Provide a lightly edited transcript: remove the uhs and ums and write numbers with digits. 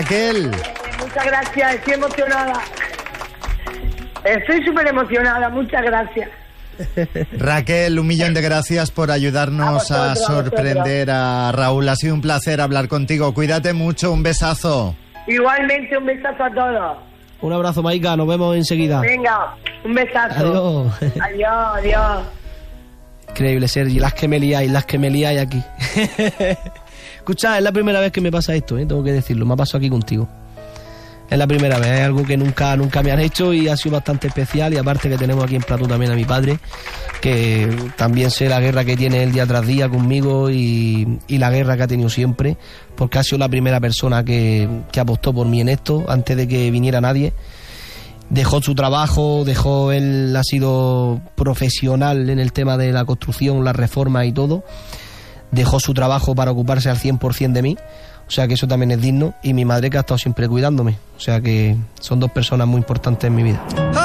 Raquel. Muchas gracias, estoy emocionada. Estoy súper emocionada, muchas gracias. Raquel, 1.000.000 de gracias por ayudarnos a sorprender a Raúl. Ha sido un placer hablar contigo. Cuídate mucho, un besazo. Igualmente, un besazo a todos. Un abrazo, Maika, nos vemos enseguida. Venga, un besazo. Adiós. Adiós, adiós. Increíble, Sergi, las que me liáis aquí. Escucha, es la primera vez que me pasa esto, tengo que decirlo, me ha pasado aquí contigo. Es la primera vez, es algo que nunca me han hecho y ha sido bastante especial. Y aparte que tenemos aquí en plató también a mi padre, que también sé la guerra que tiene él día tras día conmigo y la guerra que ha tenido siempre, porque ha sido la primera persona que apostó por mí en esto, antes de que viniera nadie. Dejó su trabajo, él ha sido profesional en el tema de la construcción, la reforma y todo. Dejó su trabajo para ocuparse al 100% de mí. O sea que eso también es digno. Y mi madre, que ha estado siempre cuidándome. O sea que son dos personas muy importantes en mi vida.